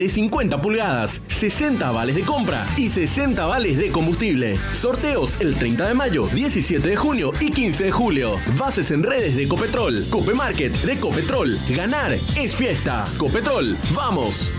de 50 pulgadas, 60 vales de compra y 60 vales de combustible. Sorteos el 30 de mayo, 17 de junio y 15 de julio. Bases en redes de Copetrol, Copemarket, de Copetrol. Ganar es fiesta. Copetrol, ¡vamos!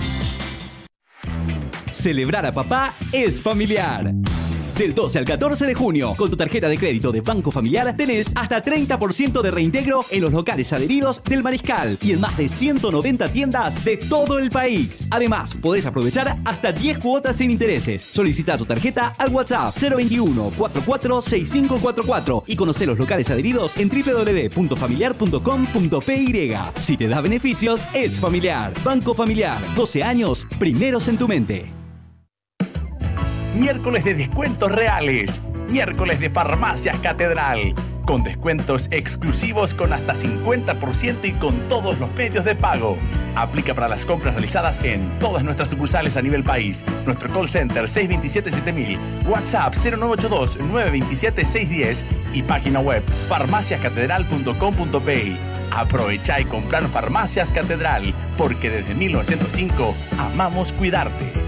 Celebrar a papá es familiar. Del 12 al 14 de junio, con tu tarjeta de crédito de Banco Familiar, tenés hasta 30% de reintegro en los locales adheridos del Mariscal y en más de 190 tiendas de todo el país. Además, podés aprovechar hasta 10 cuotas sin intereses. Solicita tu tarjeta al WhatsApp 021 44 6544 y conoce los locales adheridos en www.familiar.com.py. Si te da beneficios, es familiar. Banco Familiar, 12 años, primeros en tu mente. Miércoles de descuentos reales. Miércoles de Farmacias Catedral. Con descuentos exclusivos con hasta 50% y con todos los medios de pago. Aplica para las compras realizadas en todas nuestras sucursales a nivel país. Nuestro call center 627-7000, WhatsApp 0982-927-610 y página web farmaciascatedral.com.pi. Aprovecha y comprar Farmacias Catedral, porque desde 1905 amamos cuidarte.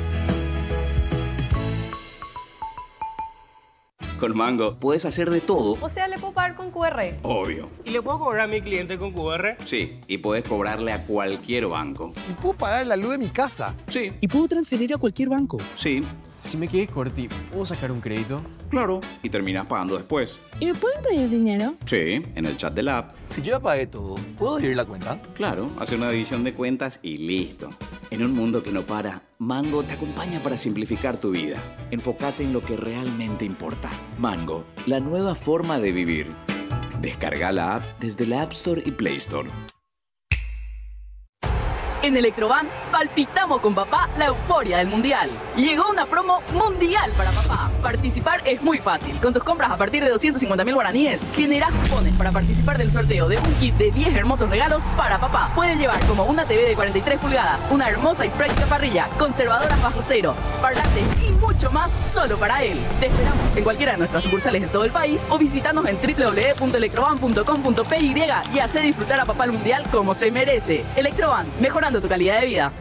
Con Mango puedes hacer de todo. O sea, ¿le puedo pagar con QR? Obvio. ¿Y le puedo cobrar a mi cliente con QR? Sí, y puedes cobrarle a cualquier banco. ¿Y puedo pagar la luz de mi casa? Sí. ¿Y puedo transferir a cualquier banco? Sí. Si me quedé corti, ¿puedo sacar un crédito? Claro. Y terminas pagando después. ¿Y me pueden pedir dinero? Sí, en el chat de la app. Si yo ya pagué todo, ¿puedo dividir la cuenta? Claro, hace una división de cuentas y listo. En un mundo que no para, Mango te acompaña para simplificar tu vida. Enfócate en lo que realmente importa. Mango, la nueva forma de vivir. Descarga la app desde la App Store y Play Store. En Electroban, palpitamos con papá la euforia del Mundial. Llegó una promo mundial para papá. Participar es muy fácil. Con tus compras a partir de 250.000 guaraníes, generás cupones para participar del sorteo de un kit de 10 hermosos regalos para papá. Pueden llevar como una TV de 43 pulgadas, una hermosa y práctica parrilla, conservadoras bajo cero, parlantes y mucho más solo para él. Te esperamos en cualquiera de nuestras sucursales de todo el país o visítanos en www.electroban.com.py y hacé disfrutar a papá el Mundial como se merece. Electroban, mejorando tu calidad de vida.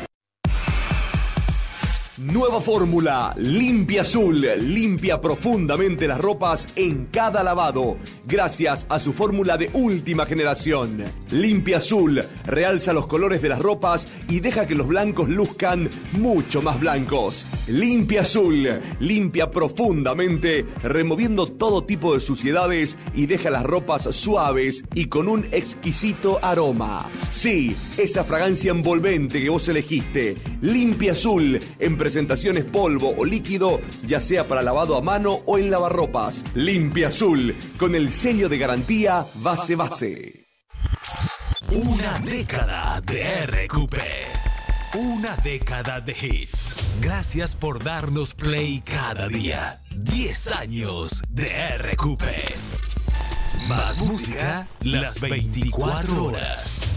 Nueva fórmula, Limpia Azul. Limpia profundamente las ropas en cada lavado, gracias a su fórmula de última generación. Limpia Azul realza los colores de las ropas y deja que los blancos luzcan mucho más blancos. Limpia Azul, limpia profundamente, removiendo todo tipo de suciedades y deja las ropas suaves y con un exquisito aroma. Sí, esa fragancia envolvente que vos elegiste. Limpia Azul, en presentaciones polvo o líquido, ya sea para lavado a mano o en lavarropas. Limpia Azul, con el sello de garantía Base. Una década de RQP. Una década de hits. Gracias por darnos play cada día. 10 años de RQP. Más música las 24 horas.